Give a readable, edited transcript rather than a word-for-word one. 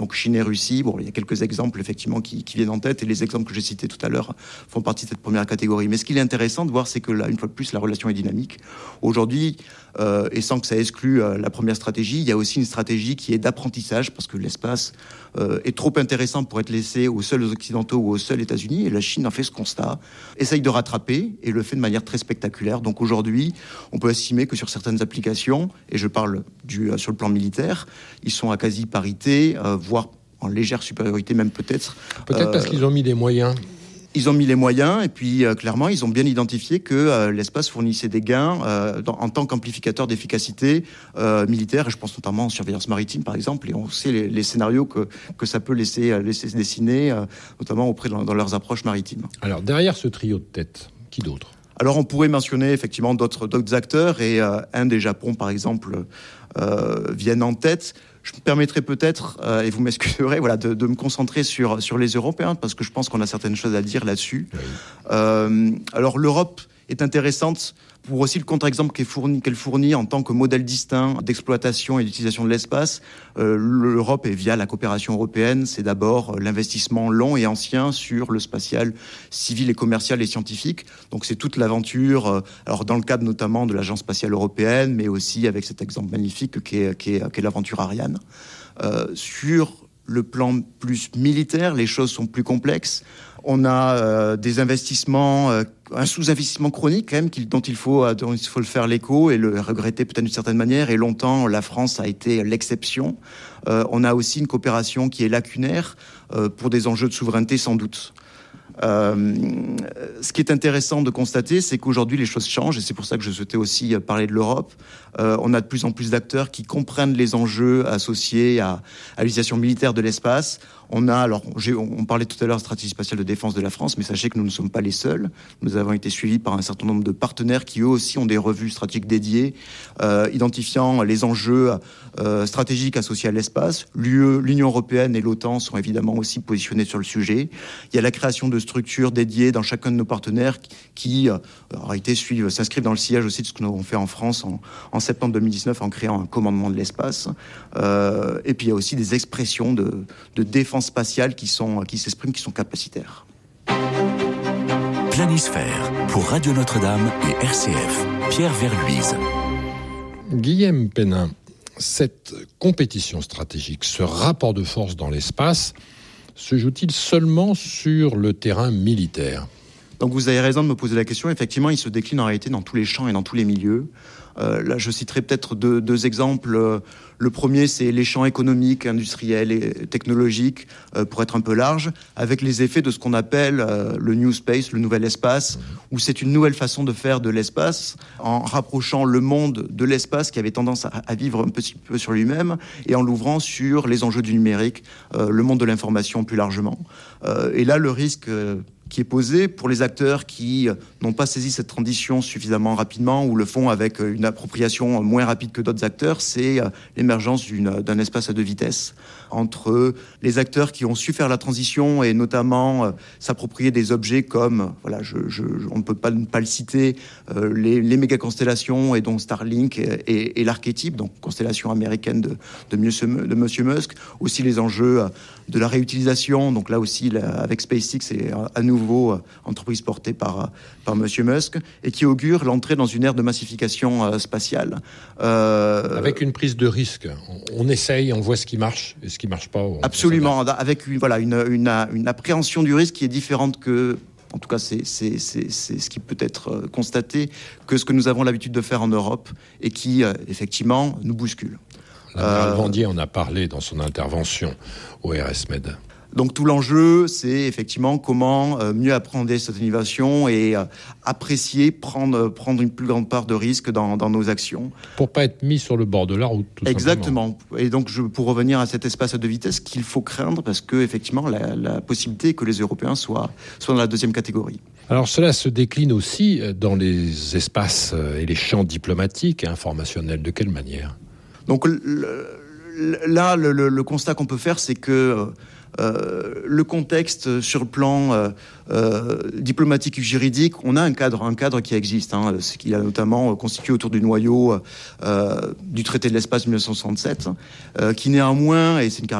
donc Chine et Russie. Bon, il y a quelques exemples effectivement qui viennent en tête, et les exemples que j'ai cités tout à l'heure font partie de cette première catégorie. Mais ce qu'il est intéressant de voir, c'est que là, une fois de plus, la relation est dynamique. Aujourd'hui, et sans que ça exclue la première stratégie, il y a aussi une stratégie qui est d'apprentissage, parce que l'espace est trop intéressant pour être laissé aux seuls Occidentaux ou aux seuls États-Unis, et la Chine en fait ce constat, essaye de rattraper, et le fait de manière très spectaculaire. Donc aujourd'hui, on peut estimer que sur certaines applications, et je parle sur le plan militaire, ils sont à quasi parité, voire en légère supériorité même peut-être. Peut-être parce qu'ils ont mis des moyens. Ils ont mis les moyens, et puis clairement, ils ont bien identifié que l'espace fournissait des gains en tant qu'amplificateur d'efficacité militaire, et je pense notamment en surveillance maritime, par exemple, et on sait les scénarios que ça peut laisser se dessiner, notamment dans leurs approches maritimes. Alors, derrière ce trio de tête, qui d'autre ? Alors, on pourrait mentionner effectivement d'autres acteurs, et Inde et Japon, par exemple, viennent en tête. Je me permettrai peut-être, et vous m'excuserez, de me concentrer sur les Européens, parce que je pense qu'on a certaines choses à dire là-dessus. Oui. Alors l'Europe est intéressante pour aussi le contre-exemple qu'elle fournit en tant que modèle distinct d'exploitation et d'utilisation de l'espace. L'Europe, et via la coopération européenne, c'est d'abord l'investissement long et ancien sur le spatial civil et commercial et scientifique. Donc c'est toute l'aventure, alors dans le cadre notamment de l'Agence spatiale européenne, mais aussi avec cet exemple magnifique qu'est l'aventure Ariane. Sur le plan plus militaire, les choses sont plus complexes. On a des investissements, un sous-investissement chronique quand même dont il faut le faire l'écho et le regretter peut-être d'une certaine manière. Et longtemps, la France a été l'exception. On a aussi une coopération qui est lacunaire pour des enjeux de souveraineté sans doute. Ce qui est intéressant de constater, c'est qu'aujourd'hui les choses changent, et c'est pour ça que je souhaitais aussi parler de l'Europe. On a de plus en plus d'acteurs qui comprennent les enjeux associés à l'utilisation militaire de l'espace. On parlait tout à l'heure de stratégie spatiale de défense de la France, mais sachez que nous ne sommes pas les seuls. Nous avons été suivis par un certain nombre de partenaires qui eux aussi ont des revues stratégiques dédiées, identifiant les enjeux stratégiques associés à l'espace. L'Union européenne et l'OTAN sont évidemment aussi positionnés sur le sujet. Il y a la création de structures dédiées dans chacun de nos partenaires qui en réalité s'inscrivent dans le sillage aussi de ce que nous avons fait en France en septembre 2019 en créant un commandement de l'espace. Et puis il y a aussi des expressions de défense spatiale qui s'expriment, qui sont capacitaires. Planisphère pour Radio Notre-Dame et RCF. Pierre Verluise. Guillaume Pénin, cette compétition stratégique, ce rapport de force dans l'espace, se joue-t-il seulement sur le terrain militaire ? Donc vous avez raison de me poser la question. Effectivement, il se décline en réalité dans tous les champs et dans tous les milieux. Là, je citerai peut-être deux exemples. Le premier, c'est les champs économiques, industriels et technologiques, pour être un peu large, avec les effets de ce qu'on appelle le New Space, le nouvel espace, où c'est une nouvelle façon de faire de l'espace, en rapprochant le monde de l'espace qui avait tendance à vivre un petit peu sur lui-même, et en l'ouvrant sur les enjeux du numérique, le monde de l'information plus largement. Et là, le risque qui est posé pour les acteurs qui n'ont pas saisi cette transition suffisamment rapidement ou le font avec une appropriation moins rapide que d'autres acteurs, c'est l'émergence d'un espace à deux vitesses entre les acteurs qui ont su faire la transition et notamment s'approprier des objets comme, on ne peut pas ne pas le citer, les méga-constellations et donc Starlink et l'archétype, donc constellation américaine de Monsieur Musk, aussi les enjeux de la réutilisation, donc là aussi avec SpaceX et à nouveau entreprise portée par Monsieur Musk, et qui augure l'entrée dans une ère de massification spatiale. Avec une prise de risque. On essaye, on voit ce qui marche et ce qui ne marche pas. Absolument, avec une appréhension du risque qui est différente que... En tout cas, c'est ce qui peut être constaté que ce que nous avons l'habitude de faire en Europe et qui, effectivement, nous bouscule. L'amiral Vendier en a parlé dans son intervention au RSMed. Donc tout l'enjeu, c'est effectivement comment mieux appréhender cette innovation et apprécier, prendre une plus grande part de risque dans nos actions. Pour pas être mis sur le bord de la route, tout Exactement. Simplement. Et donc pour revenir à cet espace à deux vitesses qu'il faut craindre, parce que effectivement la possibilité est que les Européens soient dans la deuxième catégorie. Alors cela se décline aussi dans les espaces et les champs diplomatiques et informationnels. De quelle manière ? Donc là, le constat qu'on peut faire, c'est que le contexte sur le plan diplomatique et juridique, on a un cadre qui existe, ce qui a notamment constitué autour du noyau du traité de l'espace de 1967, qui néanmoins, et c'est une